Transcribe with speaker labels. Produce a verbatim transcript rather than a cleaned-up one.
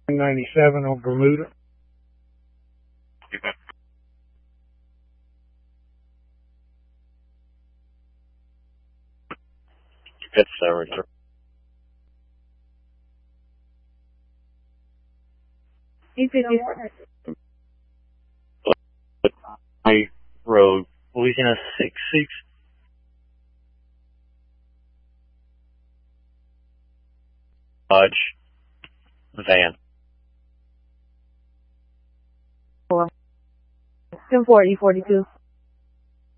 Speaker 1: ninety-seven on Bermuda.
Speaker 2: It's uh,
Speaker 3: eight fifty.
Speaker 2: High Road, Louisiana six six. Dodge van.
Speaker 3: ten four E forty-two.